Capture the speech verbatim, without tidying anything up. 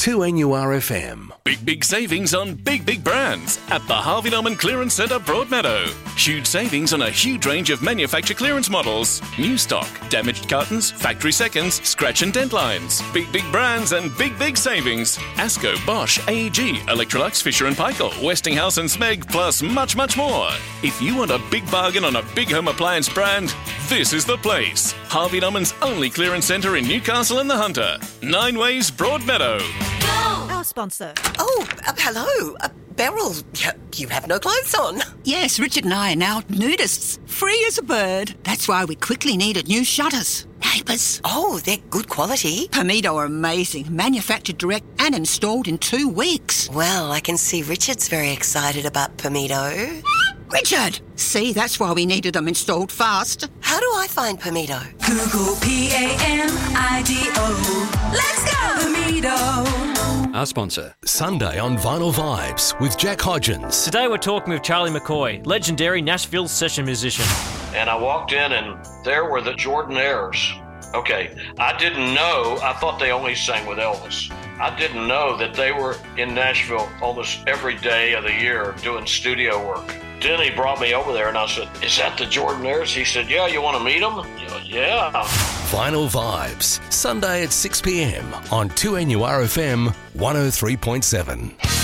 two N U R F M. Big, big savings on big, big brands at the Harvey Norman Clearance Centre, Broadmeadow. Huge savings on a huge range of manufacturer clearance models. New stock, damaged cartons, factory seconds, scratch and dent lines. Big, big brands and big, big savings. Asco, Bosch, A E G, Electrolux, Fisher and Paykel, Westinghouse and Smeg, plus much, much more. If you want a big bargain on a big home appliance brand, this is the place. Harvey Norman's only clearance centre in Newcastle and the Hunter. Nine Ways, Broadmeadow. Our sponsor. Oh, uh, hello. Uh, Beryl, you, you have no clothes on. Yes, Richard and I are now nudists. Free as a bird. That's why we quickly needed new shutters. Neighbours. Oh, they're good quality. Permido are amazing. Manufactured direct and installed in two weeks. Well, I can see Richard's very excited about Permido. Richard! See, that's why we needed them installed fast. How do I find Permido? Google P A M I D O. Let's go! Permido. Our sponsor, Sunday on Vinyl Vibes with Jack Hodgins. Today we're talking with Charlie McCoy, legendary Nashville session musician. And I walked in and there were the Jordanaires. Okay, I didn't know, I thought they only sang with Elvis. I didn't know that they were in Nashville almost every day of the year doing studio work. Then he brought me over there and I said, is that the Jordanaires? He said, yeah, you want to meet them? Yeah. Vinyl Vibes, Sunday at six p.m. on two N U R F M one oh three point seven.